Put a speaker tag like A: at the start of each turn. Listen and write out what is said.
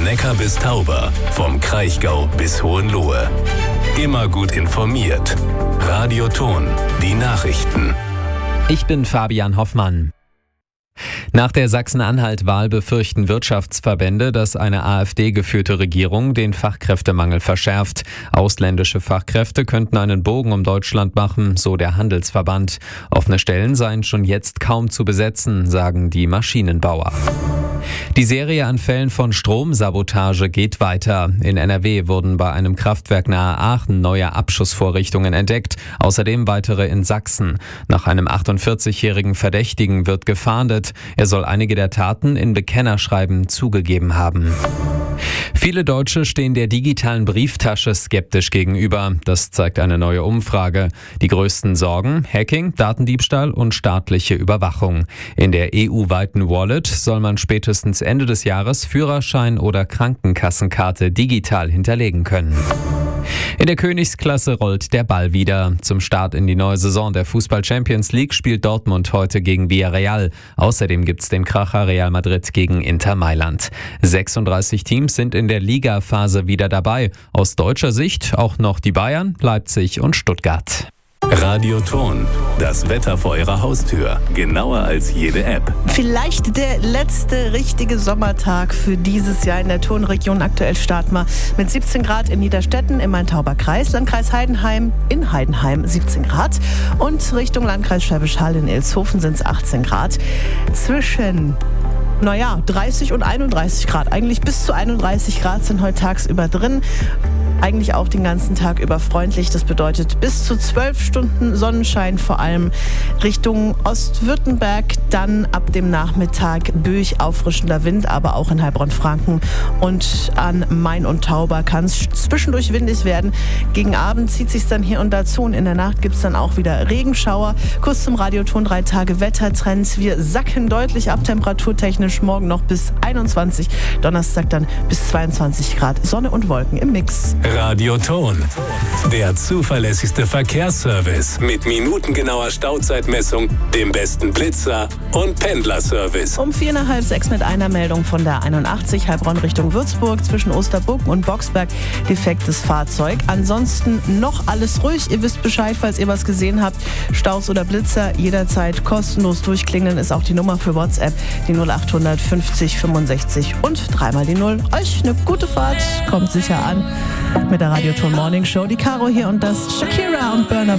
A: Neckar bis Tauber, vom Kraichgau bis Hohenlohe. Immer gut informiert. Radio Thon, die Nachrichten.
B: Ich bin Fabian Hoffmann. Nach der Sachsen-Anhalt-Wahl befürchten Wirtschaftsverbände, dass eine AfD-geführte Regierung den Fachkräftemangel verschärft. Ausländische Fachkräfte könnten einen Bogen um Deutschland machen, so der Handelsverband. Offene Stellen seien schon jetzt kaum zu besetzen, sagen die Maschinenbauer. Die Serie an Fällen von Stromsabotage geht weiter. In NRW wurden bei einem Kraftwerk nahe Aachen neue Abschussvorrichtungen entdeckt, außerdem weitere in Sachsen. Nach einem 48-jährigen Verdächtigen wird gefahndet. Er soll einige der Taten in Bekennerschreiben zugegeben haben. Viele Deutsche stehen der digitalen Brieftasche skeptisch gegenüber. Das zeigt eine neue Umfrage. Die größten Sorgen: Hacking, Datendiebstahl und staatliche Überwachung. In der EU-weiten Wallet soll man spätestens Ende des Jahres Führerschein oder Krankenkassenkarte digital hinterlegen können. In der Königsklasse rollt der Ball wieder. Zum Start in die neue Saison der Fußball-Champions League spielt Dortmund heute gegen Villarreal. Außerdem gibt's den Kracher Real Madrid gegen Inter Mailand. 36 Teams sind in der Ligaphase wieder dabei. Aus deutscher Sicht auch noch die Bayern, Leipzig und Stuttgart.
A: Radio Thon, das Wetter vor Ihrer Haustür. Genauer als jede App.
C: Vielleicht der letzte richtige Sommertag für dieses Jahr in der Thonregion. Aktuell starten wir mit 17 Grad in Niederstetten im Main-Tauber-Kreis, Landkreis Heidenheim in Heidenheim 17 Grad und Richtung Landkreis Schwäbisch Hall in Ilshofen sind es 18 Grad. Zwischen 30 und 31 Grad. Eigentlich bis zu 31 Grad sind heute tagsüber drin. Eigentlich auch den ganzen Tag über freundlich. Das bedeutet bis zu 12 Stunden Sonnenschein, vor allem Richtung Ostwürttemberg. Dann ab dem Nachmittag böig auffrischender Wind, aber auch in Heilbronn-Franken und an Main und Tauber kann es zwischendurch windig werden. Gegen Abend zieht sich dann hier und da zu und in der Nacht gibt es dann auch wieder Regenschauer. Kurz zum Radioton 3 Tage Wettertrends. Wir sacken deutlich ab, temperaturtechnisch morgen noch bis 21, Donnerstag dann bis 22 Grad. Sonne und Wolken im Mix.
A: Radio Thon, der zuverlässigste Verkehrsservice mit minutengenauer Stauzeitmessung, dem besten Blitzer und Pendlerservice.
C: Um 5:45 mit einer Meldung von der 81 Heilbronn Richtung Würzburg zwischen Osterburgen und Boxberg. Defektes Fahrzeug. Ansonsten noch alles ruhig. Ihr wisst Bescheid, falls ihr was gesehen habt. Staus oder Blitzer jederzeit kostenlos durchklingeln ist auch die Nummer für WhatsApp. Die 0800 50 65 und 3 die 0. Euch eine gute Fahrt. Kommt sicher an. Mit der Radio Thon Morning Show. Die Caro hier und das Shakira und Burner.